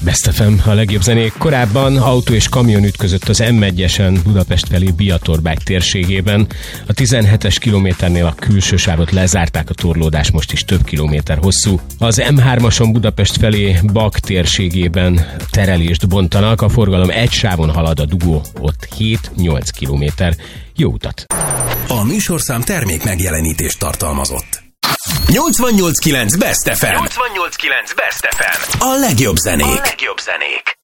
Best FM, a legjobb zenék. Korábban autó és kamion ütközött az M1-esen Budapest felé Biatorbágy térségében. A 17-es kilométernél a külső sávot lezárták, a torlódás most is több kilométer hosszú. Az M3-ason Budapest felé Bak térségében terelést bontanak, a forgalom egy sávon halad, a dugó ott 7-8 kilométer. Jó utat! A műsorszám termék megjelenítést tartalmazott. 88.9 Best FM. 88.9 Best FM. A legjobb zenék.